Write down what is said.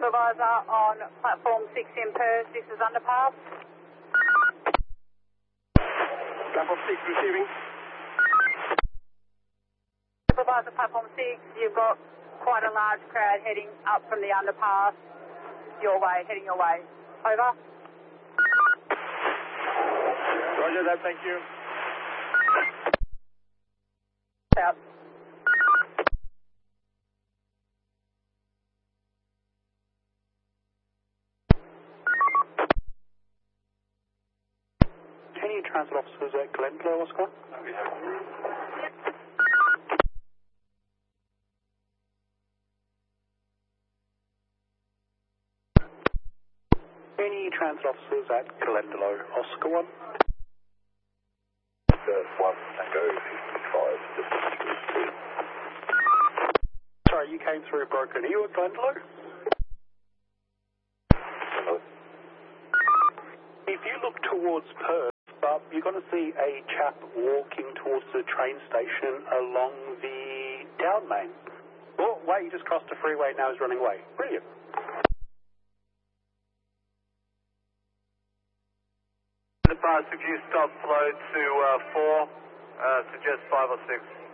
Supervisor on platform 6 in Perth, this is underpass. Platform 6 receiving. Supervisor platform 6, you've got quite a large crowd heading up from the underpass, heading your way. Over. Roger that, thank you. Out. Any transit officers at Glendalough, Oscar? Any transit officers at Glendalough, Oscar 1? 1 Tango 55. Sorry, you came through broken. Are you at Glendalough? Hello. If you look towards Perth, you're going to see a chap walking towards the train station along the down main. Oh, wait, he just crossed the freeway, now he's running away. Brilliant. Underpass, if you stop flow to 4, suggest 5 or 6.